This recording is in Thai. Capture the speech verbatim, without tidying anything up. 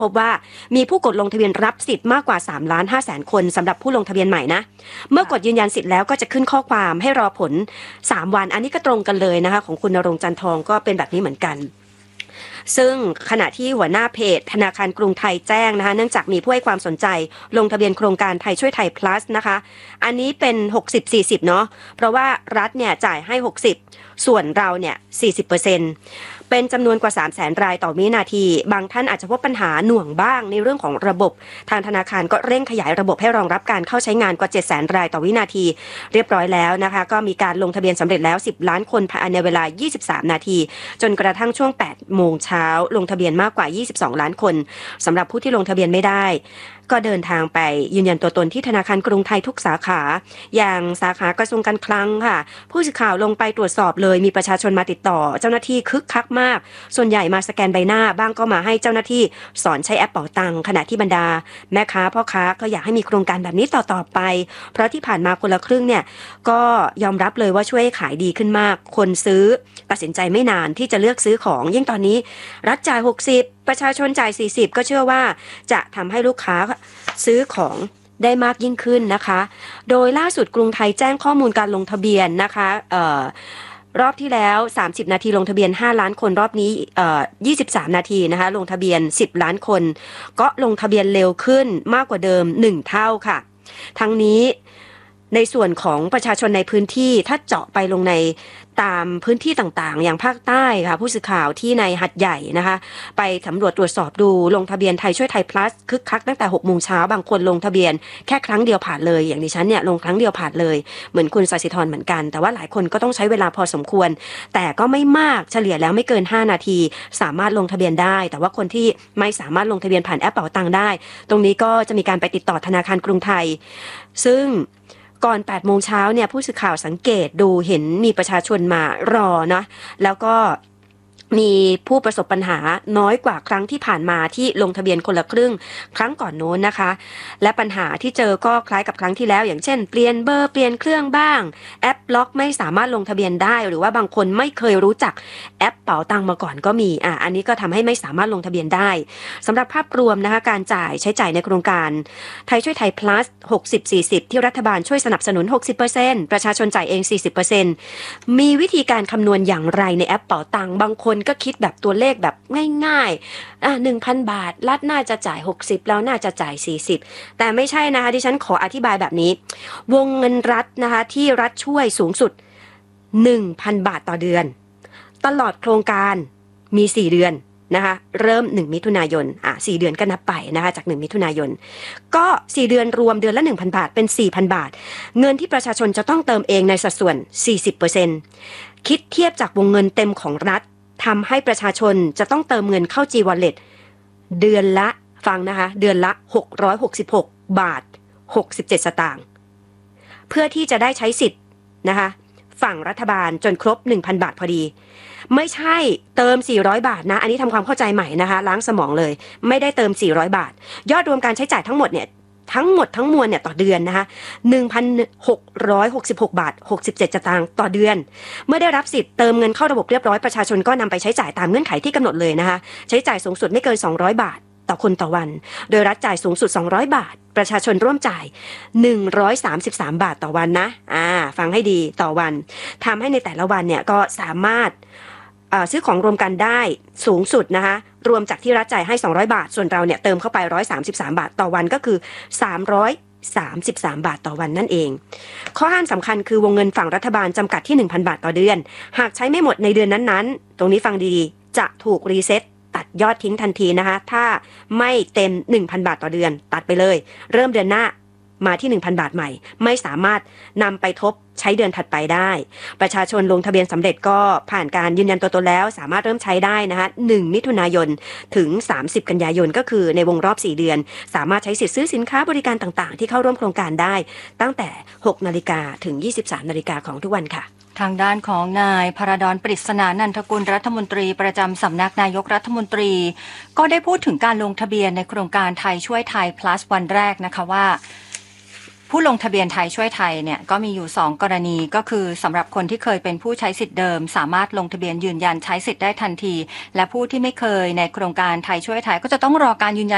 พบว่ามีผู้กดลงทะเบียนรับสิทธิ์มากกว่าสามล้านห้าแสนคนสำหรับผู้ลงทะเบียนใหม่นะเมื่อกดยืนยันสิทธิ์แล้วก็จะขึ้นข้อความให้รอผลสามวันอันนี้ก็ตรงกันเลยนะคะของคุณณรงค์จันทองก็เป็นแบบนี้เหมือนกันซึ่งขณะที่หัวหน้าเพจธนาคารกรุงไทยแจ้งนะคะเนื่องจากมีผู้ให้ความสนใจลงทะเบียนโครงการไทยช่วยไทย plus นะคะอันนี้เป็น หกสิบ สี่สิบ เนาะเพราะว่ารัฐเนี่ยจ่ายให้หกสิบส่วนเราเนี่ย สี่สิบเปอร์เซ็นต์ เป็นจำนวนกว่า สามแสน รายต่อวินาทีบางท่านอาจจะพบปัญหาหน่วงบ้างในเรื่องของระบบทางธนาคารก็เร่งขยายระบบให้รองรับการเข้าใช้งานกว่า เจ็ดแสน รายต่อวินาทีเรียบร้อยแล้วนะคะก็มีการลงทะเบียนสำเร็จแล้วสิบล้านคนภายในเวลายี่สิบสามนาทีจนกระทั่งช่วงแปดโมงเช้าลงทะเบียนมากกว่ายี่สิบสองล้านคนสำหรับผู้ที่ลงทะเบียนไม่ได้ก็เดินทางไปยืนยันตัวตนที่ธนาคารกรุงไทยทุกสาขาอย่างสาขากระทรวงการคลังค่ะผู้สื่อข่าวลงไปตรวจสอบเลยมีประชาชนมาติดต่อเจ้าหน้าที่คึกคักมากส่วนใหญ่มาสแกนใบหน้าบ้างก็มาให้เจ้าหน้าที่สอนใช้แอปเป๋าตังค์ขณะที่บรรดาแม่ค้าพ่อค้าก็อยากให้มีโครงการแบบนี้ต่อๆไปเพราะที่ผ่านมาคนละครึ่งเนี่ยก็ยอมรับเลยว่าช่วยให้ขายดีขึ้นมากคนซื้อตัดสินใจไม่นานที่จะเลือกซื้อของยิ่งตอนนี้รัฐจ่ายหกสิบประชาชนจ่ายสี่สิบก็เชื่อว่าจะทำให้ลูกค้าซื้อของได้มากยิ่งขึ้นนะคะโดยล่าสุดกรุงไทยแจ้งข้อมูลการลงทะเบียนนะคะเอ่อรอบที่แล้วสามสิบนาทีลงทะเบียนห้าล้านคนรอบนี้เอ่อยี่สิบสามนาทีนะคะลงทะเบียนสิบล้านคนก็ลงทะเบียนเร็วขึ้นมากกว่าเดิมหนึ่งเท่าค่ะทั้งนี้ในส่วนของประชาชนในพื้นที่ถ้าเจาะไปลงในตามพื้นที่ต่างๆอย่างภาคใต้ค่ะผู้สื่อข่าวที่ในหัดใหญ่นะคะไปสำรวจตรวจสอบดูลงทะเบียนไทยช่วยไทย plus คึกคักตั้งแต่หกโมงเช้าบางคนลงทะเบียนแค่ครั้งเดียวผ่านเลยอย่างดิฉันเนี่ยลงครั้งเดียวผ่านเลยเหมือนคุณศศิธรเหมือนกันแต่ว่าหลายคนก็ต้องใช้เวลาพอสมควรแต่ก็ไม่มากเฉลี่ยแล้วไม่เกินห้านาทีสามารถลงทะเบียนได้แต่ว่าคนที่ไม่สามารถลงทะเบียนผ่านแอปเป๋าตังค์ได้ตรงนี้ก็จะมีการไปติดต่อธนาคารกรุงไทยซึ่งก่อนแปดโมงเช้าเนี่ยผู้สื่อข่าวสังเกตดูเห็นมีประชาชนมารอนะแล้วก็มีผู้ประสบปัญหาน้อยกว่าครั้งที่ผ่านมาที่ลงทะเบียนคนละครึ่งครั้งก่อนโน้นนะคะและปัญหาที่เจอก็คล้ายกับครั้งที่แล้วอย่างเช่นเปลี่ยนเบอร์เปลี่ยนเครื่องบ้างแอปล็อกไม่สามารถลงทะเบียนได้หรือว่าบางคนไม่เคยรู้จักแอปเป๋าตังค์มาก่อนก็มีอ่ะอันนี้ก็ทำให้ไม่สามารถลงทะเบียนได้สำหรับภาพรวมนะคะการจ่ายใช้จ่ายในโครงการไทยช่วยไทย plus หกสิบ สี่สิบที่รัฐบาลช่วยสนับสนุน หกสิบเปอร์เซ็นต์ ประชาชนจ่ายเอง สี่สิบเปอร์เซ็นต์ มีวิธีการคำนวณอย่างไรในแอปเป๋าตังค์บางคนก็คิดแบบตัวเลขแบบง่ายๆอ่ะ หนึ่งพัน บาทรัฐน่าจะจ่ายหกสิบแล้วน่าจะจ่ายสี่สิบแต่ไม่ใช่นะคะดิฉันขออธิบายแบบนี้วงเงินรัฐนะคะที่รัฐช่วยสูงสุด หนึ่งพัน บาทต่อเดือนตลอดโครงการมีสี่เดือนนะคะเริ่มหนึ่งมิถุนายนอ่ะสี่เดือนก็นับไปนะคะจากหนึ่งมิถุนายนก็สี่เดือนรวมเดือนละ หนึ่งพัน บาทเป็น สี่พัน บาทเงินที่ประชาชนจะต้องเติมเองในสัดส่วน สี่สิบเปอร์เซ็นต์ คิดเทียบจากวงเงินเต็มของรัฐทำให้ประชาชนจะต้องเติมเงินเข้า G-Wallet เดือนละฟังนะคะเดือนละหกร้อยหกสิบหกบาทหกสิบเจ็ดสตางค์เพื่อที่จะได้ใช้สิทธิ์นะคะฝั่งรัฐบาลจนครบ หนึ่งพัน บาทพอดีไม่ใช่เติมสี่ร้อยบาทนะอันนี้ทำความเข้าใจใหม่นะคะล้างสมองเลยไม่ได้เติมสี่ร้อยบาทยอดรวมการใช้จ่ายทั้งหมดเนี่ยทั้งหมดทั้งมวลเนี่ยต่อเดือนนะคะ หนึ่งพันหกร้อยหกสิบหกบาทหกสิบเจ็ดสตางค์ต่อเดือนเมื่อได้รับสิทธิ์เติมเงินเข้าระบบเรียบร้อยประชาชนก็นำไปใช้จ่ายตามเงื่อนไขที่กำหนดเลยนะคะใช้จ่ายสูงสุดไม่เกินสองร้อยบาทต่อคนต่อวันโดยรัฐจ่ายสูงสุดสองร้อยบาทประชาชนร่วมจ่ายหนึ่งร้อยสามสิบสามบาทต่อวันนะอ่าฟังให้ดีต่อวันทำให้ในแต่ละวันเนี่ยก็สามารถซื้อของรวมกันได้สูงสุดนะคะรวมจากที่รัฐจ่ายให้สองร้อยบาทส่วนเราเนี่ยเติมเข้าไปหนึ่งร้อยสามสิบสามบาทต่อวันก็คือสามร้อยสามสิบสามบาทต่อวันนั่นเองข้อห้ามสำคัญคือวงเงินฝั่งรัฐบาลจำกัดที่ หนึ่งพัน บาทต่อเดือนหากใช้ไม่หมดในเดือนนั้นๆตรงนี้ฟังดีๆจะถูกรีเซ็ตตัดยอดทิ้งทันทีนะคะถ้าไม่เต็ม หนึ่งพัน บาทต่อเดือนตัดไปเลยเริ่มเดือนหน้ามาที่ หนึ่งพัน บาทใหม่ไม่สามารถนำไปทบใช้เดือนถัดไปได้ประชาชนลงทะเบียนสำเร็จก็ผ่านการยืนยันตัวตนแล้วสามารถเริ่มใช้ได้นะคะหนึ่งมิถุนายนถึงสามสิบกันยายนก็คือในวงรอบสี่เดือนสามารถใช้สิทธิ์ซื้อสินค้าบริการต่างๆที่เข้าร่วมโครงการได้ตั้งแต่ หกนาฬิกาถึง ยี่สิบสามนาฬิกาของทุกวันค่ะทางด้านของนายพระดอนปริศนานันทกุลรัฐมนตรีประจำสำนักนายกรัฐมนตรีก็ได้พูดถึงการลงทะเบียนในโครงการไทยช่วยไทย plus วันแรกนะคะว่าผู้ลงทะเบียนไทยช่วยไทยเนี่ยก็มีอยู่สองกรณีก็คือสำหรับคนที่เคยเป็นผู้ใช้สิทธิ์เดิมสามารถลงทะเบียนยืนยันใช้สิทธิ์ได้ทันทีและผู้ที่ไม่เคยในโครงการไทยช่วยไทยก็จะต้องรอการยืนยัน